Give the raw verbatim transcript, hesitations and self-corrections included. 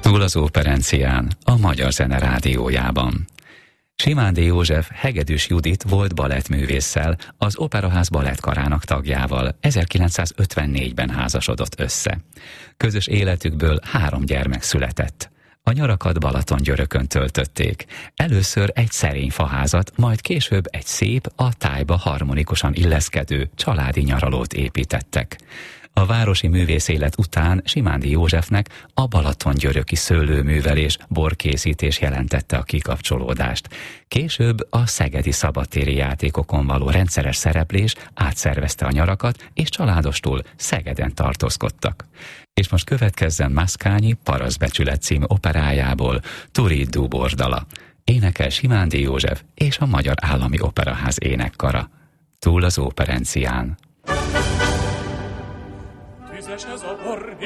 Túl az Operencián, a Magyar Zene Rádiójában. Simándi József Hegedűs Judit volt balettművésszel, az Operaház balettkarának tagjával ezerkilencszázötvennégyben házasodott össze. Közös életükből három gyermek született. A nyarakat Balatongyörökön töltötték. Először egy szerény faházat, majd később egy szép, a tájba harmonikusan illeszkedő családi nyaralót építettek. A városi művészélet után Simándi Józsefnek a balatongyöröki szőlőművelés, borkészítés jelentette a kikapcsolódást. Később a szegedi szabadtéri játékokon való rendszeres szereplés átszervezte a nyarakat, és családostul Szegeden tartózkodtak. És most következzen Maszkányi Parasztbecsület című operájából Turiddu bordala. Énekel Simándi József és a Magyar Állami Operaház énekkara. Túl az Operencián.